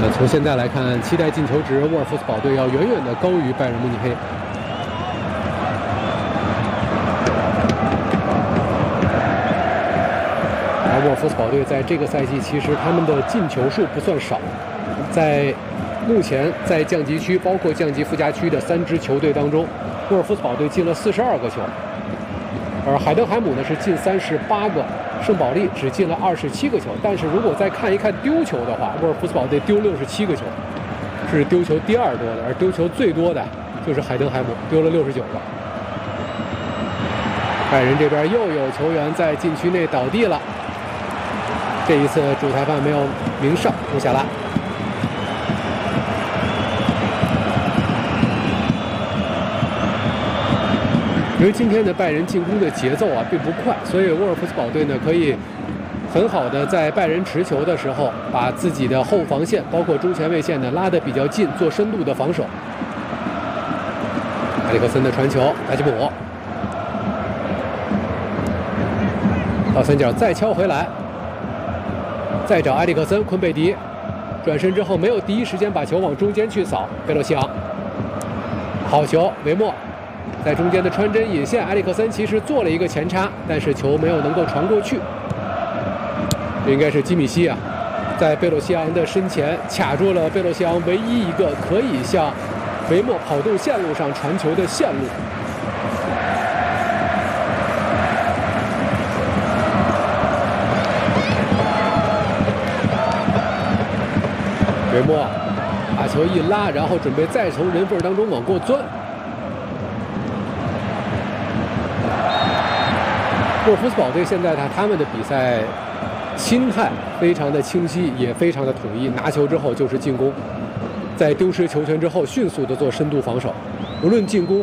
从现在来看，期待进球值，沃尔夫斯堡队要远远的高于拜仁慕尼黑。而沃尔夫斯堡队在这个赛季其实他们的进球数不算少，在目前在降级区，包括降级附加区的3支球队当中，沃尔夫斯堡队进了42个球，而海登海姆呢是进38个。 圣保利只进了27个球，但是如果再看一看丢球的话，沃尔夫斯堡队丢67个球，是丢球第2多的，而丢球最多的就是海登海姆，丢了69个。拜仁这边又有球员在禁区内倒地了，这一次主裁判没有鸣哨，穆夏拉。 因为今天的拜仁进攻的节奏并不快，所以沃尔夫斯堡队呢可以很好的在拜仁持球的时候，把自己的后防线包括中前卫线呢拉得比较近，做深度的防守。埃里克森的传球，达吉姆倒三角再敲回来，再找埃里克森，昆贝迪转身之后没有第一时间把球往中间去扫，贝洛西昂好球，维莫。 在中间的穿针引线，埃里克森其实做了一个前插，但是球没有能够传过去。这应该是基米希在贝洛西昂的身前卡住了贝洛西昂唯一一个可以向维莫跑动线路上传球的线路。维莫把球一拉，然后准备再从人缝当中往过钻。 沃尔夫斯堡队现在他们的比赛心态非常的清晰，也非常的统一。拿球之后就是进攻，在丢失球权之后，迅速的做深度防守。无论进攻